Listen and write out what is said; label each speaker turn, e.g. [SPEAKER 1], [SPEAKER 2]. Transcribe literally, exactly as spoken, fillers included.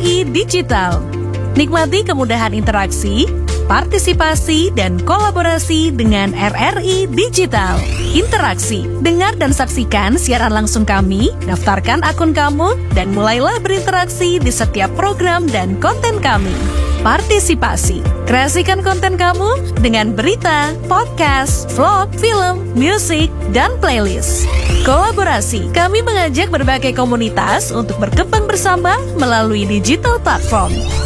[SPEAKER 1] I Digital. Nikmati kemudahan interaksi, partisipasi, dan kolaborasi dengan R R I Digital. Interaksi, dengar dan saksikan siaran langsung kami, daftarkan akun kamu, dan mulailah berinteraksi di setiap program dan konten kami. Partisipasi, kreasikan konten kamu dengan berita, podcast, vlog, film, musik, dan playlist. Kolaborasi, kami mengajak berbagai komunitas untuk berkembang bersama melalui digital platform.